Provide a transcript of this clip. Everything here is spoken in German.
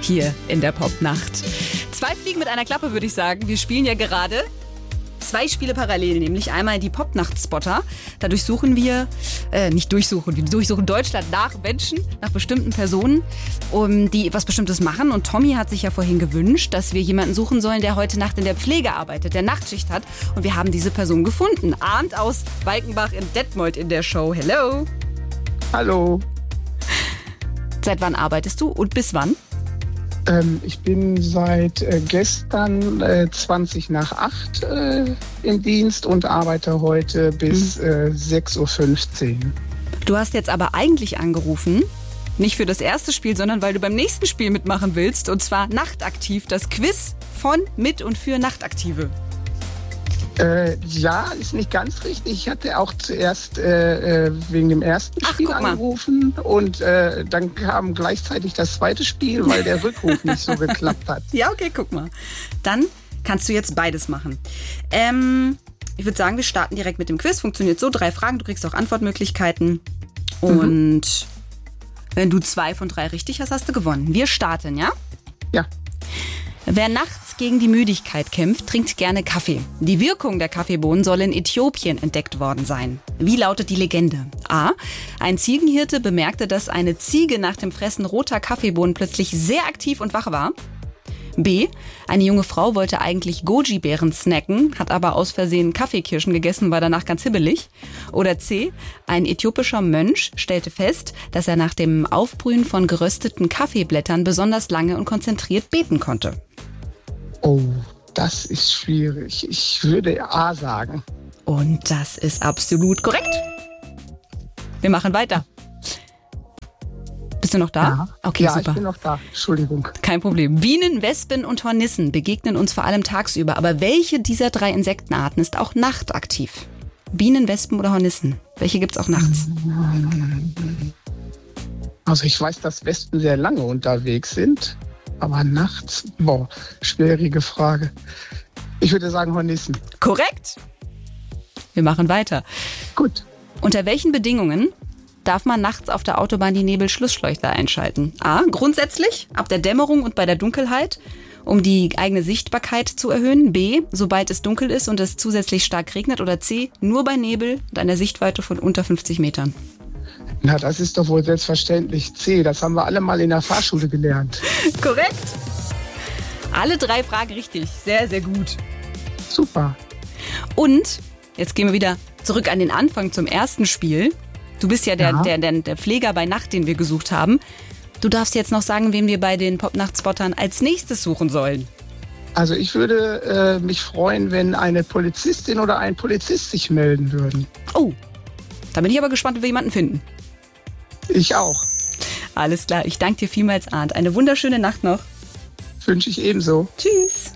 hier in der Popnacht. 2 Fliegen mit einer Klappe, würde ich sagen. Wir spielen ja gerade 2 Spiele parallel, nämlich einmal die Popnacht-Spotter. Da durchsuchen wir, wir durchsuchen Deutschland nach Menschen, nach bestimmten Personen, die was Bestimmtes machen. Und Tommy hat sich ja vorhin gewünscht, dass wir jemanden suchen sollen, der heute Nacht in der Pflege arbeitet, der Nachtschicht hat. Und wir haben diese Person gefunden. Arndt aus Walkenbach in Detmold in der Show. Hello. Hallo. Seit wann arbeitest du und bis wann? Ich bin seit gestern 20 nach 8 im Dienst und arbeite heute bis 6.15 Uhr. Du hast jetzt aber eigentlich angerufen, nicht für das erste Spiel, sondern weil du beim nächsten Spiel mitmachen willst. Und zwar Nachtaktiv, das Quiz von, mit und für Nachtaktive. Ja, ist nicht ganz richtig. Ich hatte auch zuerst wegen dem ersten Spiel angerufen und dann kam gleichzeitig das zweite Spiel, weil der Rückruf nicht so geklappt hat. Ja, okay, guck mal. Dann kannst du jetzt beides machen. Ich würde sagen, wir starten direkt mit dem Quiz. Funktioniert so, 3 Fragen, du kriegst auch Antwortmöglichkeiten. Und wenn du 2 von 3 richtig hast, hast du gewonnen. Wir starten, ja? Ja. Wer nachts gegen die Müdigkeit kämpft, trinkt gerne Kaffee. Die Wirkung der Kaffeebohnen soll in Äthiopien entdeckt worden sein. Wie lautet die Legende? A. Ein Ziegenhirte bemerkte, dass eine Ziege nach dem Fressen roter Kaffeebohnen plötzlich sehr aktiv und wach war. B. Eine junge Frau wollte eigentlich Goji-Beeren snacken, hat aber aus Versehen Kaffeekirschen gegessen und war danach ganz hibbelig. Oder C. Ein äthiopischer Mönch stellte fest, dass er nach dem Aufbrühen von gerösteten Kaffeeblättern besonders lange und konzentriert beten konnte. Oh, das ist schwierig. Ich würde A sagen. Und das ist absolut korrekt. Wir machen weiter. Bist du noch da? Ja. Okay, ja, super. Ich bin noch da. Entschuldigung. Kein Problem. Bienen, Wespen und Hornissen begegnen uns vor allem tagsüber. Aber welche dieser 3 Insektenarten ist auch nachtaktiv? Bienen, Wespen oder Hornissen? Welche gibt's auch nachts? Also ich weiß, dass Wespen sehr lange unterwegs sind. Aber nachts? Schwierige Frage. Ich würde sagen Hornissen. Korrekt. Wir machen weiter. Gut. Unter welchen Bedingungen darf man nachts auf der Autobahn die Nebelschlussleuchter einschalten? A. Grundsätzlich, ab der Dämmerung und bei der Dunkelheit, um die eigene Sichtbarkeit zu erhöhen. B. Sobald es dunkel ist und es zusätzlich stark regnet. Oder C. Nur bei Nebel und einer Sichtweite von unter 50 Metern. Na, das ist doch wohl selbstverständlich C. Das haben wir alle mal in der Fahrschule gelernt. Korrekt. Alle 3 Fragen richtig. Sehr, sehr gut. Super. Und jetzt gehen wir wieder zurück an den Anfang zum ersten Spiel. Du bist ja der Pfleger bei Nacht, den wir gesucht haben. Du darfst jetzt noch sagen, wen wir bei den Popnacht-Spottern als nächstes suchen sollen. Also ich würde mich freuen, wenn eine Polizistin oder ein Polizist sich melden würden. Oh, da bin ich aber gespannt, ob wir jemanden finden. Ich auch. Alles klar, ich danke dir vielmals, Arndt. Eine wunderschöne Nacht noch. Wünsche ich ebenso. Tschüss.